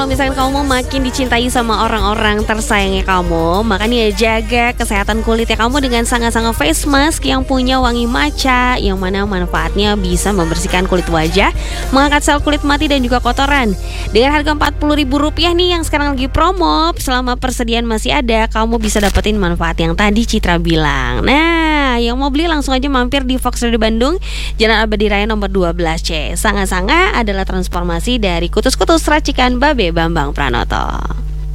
kalau misalkan kamu makin dicintai sama orang-orang tersayangnya kamu, makanya jaga kesehatan kulitnya kamu dengan sangat-sangat face mask yang punya wangi matcha, yang mana manfaatnya bisa membersihkan kulit wajah, mengangkat sel kulit mati dan juga kotoran. Dengan harga Rp40.000 nih yang sekarang lagi promo, selama persediaan masih ada, kamu bisa dapetin manfaat yang tadi Citra bilang. Nah, yang mau beli langsung aja mampir di Fox Radio Bandung, Jalan Abadi Raya nomor 12C. Sanga-sanga adalah transformasi dari kutus-kutus racikan Babe Bambang Pranoto.